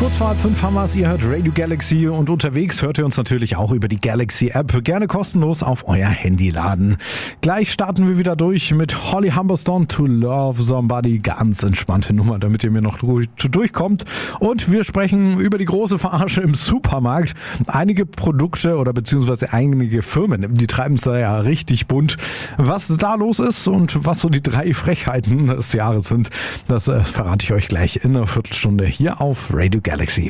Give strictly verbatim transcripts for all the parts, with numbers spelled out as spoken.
Kurz vor halb fünf haben wir's. Ihr hört Radio Galaxy und unterwegs hört ihr uns natürlich auch über die Galaxy App. Gerne kostenlos auf euer Handy laden. Gleich starten wir wieder durch mit Holly Humberstone, To Love Somebody. Ganz entspannte Nummer, damit ihr mir noch durchkommt. Und wir sprechen über die große Verarsche im Supermarkt. Einige Produkte oder beziehungsweise einige Firmen, die treiben es da ja richtig bunt. Was da los ist und was so die drei Frechheiten des Jahres sind, das äh, verrate ich euch gleich in einer Viertelstunde hier auf Radio Galaxy.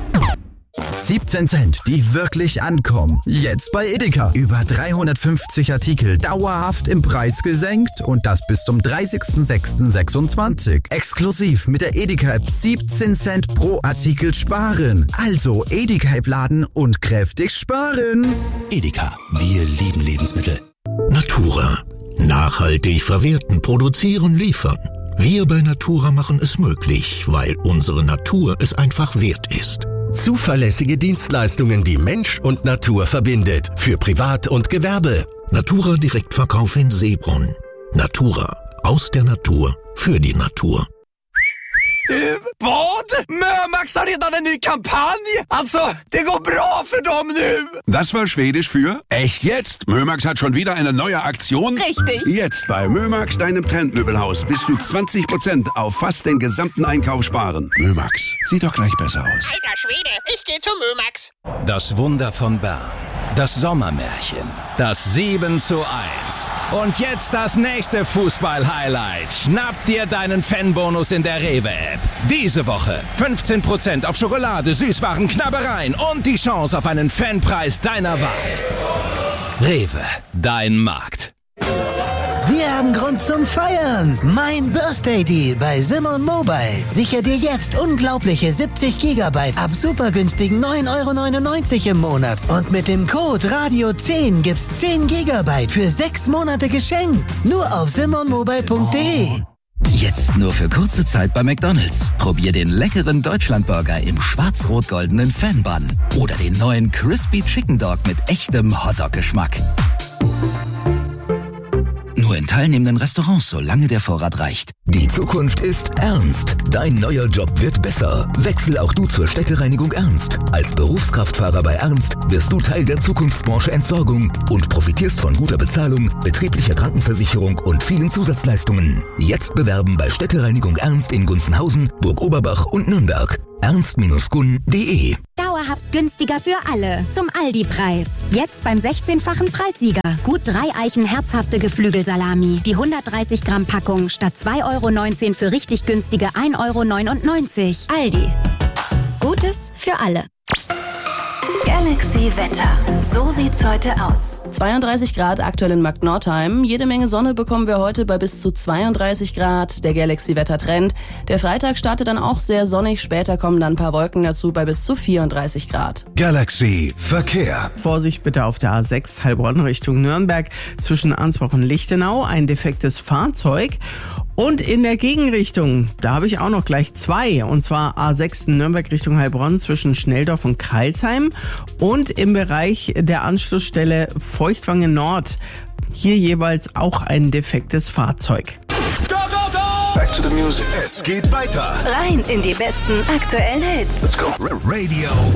siebzehn Cent, die wirklich ankommen. Jetzt bei Edeka. Über dreihundertfünfzig Artikel dauerhaft im Preis gesenkt und das bis zum dreißigsten sechsten sechsundzwanzig. Exklusiv mit der Edeka-App siebzehn Cent pro Artikel sparen. Also Edeka-App laden und kräftig sparen. Edeka, wir lieben Lebensmittel. Natura. Nachhaltig verwerten, produzieren, liefern. Wir bei Natura machen es möglich, weil unsere Natur es einfach wert ist. Zuverlässige Dienstleistungen, die Mensch und Natur verbindet. Für Privat und Gewerbe. Natura Direktverkauf in Seebrunn. Natura. Aus der Natur. Für die Natur. Du, vad? Mörmax har redan en ny kampanj! Alltså, det går bra för dem nu! Das war Schwedisch für echt jetzt? Mörmax hat schon wieder eine neue Aktion? Richtig! Jetzt bei Mörmax, deinem Trendmöbelhaus, bis zu zwanzig Prozent auf fast den gesamten Einkauf sparen. Mörmax, sieht doch gleich besser aus. Alter Schwede, ich geh zu Mörmax. Das Wunder von Bern. Das Sommermärchen. Das sieben zu eins. Und jetzt das nächste Fußball-Highlight. Schnapp dir deinen Fanbonus in der Rewe-App. Diese Woche fünfzehn Prozent auf Schokolade, Süßwaren, Knabbereien und die Chance auf einen Fanpreis deiner Wahl. Rewe, dein Markt. Wir haben Grund zum Feiern. Mein Birthday Deal bei Simon Mobile. Sicher dir jetzt unglaubliche siebzig Gigabyte ab super günstigen neun Euro neunundneunzig im Monat. Und mit dem Code Radio zehn gibt's zehn Gigabyte für sechs Monate geschenkt. Nur auf simon mobile punkt de. Jetzt nur für kurze Zeit bei McDonald's. Probier den leckeren Deutschlandburger im schwarz-rot-goldenen Fanbun. Oder den neuen Crispy Chicken Dog mit echtem Hotdog-Geschmack. Nur in teilnehmenden Restaurants, solange der Vorrat reicht. Die Zukunft ist ernst. Dein neuer Job wird besser. Wechsel auch du zur Städtereinigung Ernst. Als Berufskraftfahrer bei Ernst wirst du Teil der Zukunftsbranche Entsorgung und profitierst von guter Bezahlung, betrieblicher Krankenversicherung und vielen Zusatzleistungen. Jetzt bewerben bei Städtereinigung Ernst in Gunzenhausen, Burg-Oberbach und Nürnberg. ernst Bindestrich gun punkt de. Dauerhaft günstiger für alle. Zum Aldi-Preis. Jetzt beim sechzehnfachen Preissieger. Gut drei Eichen herzhafte Geflügelsalami. Die hundertdreißig Gramm Packung statt zwei Euro neunzehn für richtig günstige ein Euro neunundneunzig. Aldi. Gutes für alle. Galaxy Wetter. So sieht's heute aus. zweiunddreißig Grad aktuell in Markt Nordheim. Jede Menge Sonne bekommen wir heute bei bis zu zweiunddreißig Grad. Der Galaxy-Wetter-Trend. Der Freitag startet dann auch sehr sonnig. Später kommen dann ein paar Wolken dazu bei bis zu vierunddreißig Grad. Galaxy Verkehr. Vorsicht bitte auf der A sechs Heilbronn Richtung Nürnberg zwischen Ansbach und Lichtenau. Ein defektes Fahrzeug. Und in der Gegenrichtung, da habe ich auch noch gleich zwei. Und zwar A sechs Nürnberg Richtung Heilbronn zwischen Schnelldorf und Crailsheim. Und im Bereich der Anschlussstelle Feuchtwangen Nord. Hier jeweils auch ein defektes Fahrzeug. Go, go, go! Back to the music. Es geht weiter. Rein in die besten aktuellen Hits. Let's go. Radio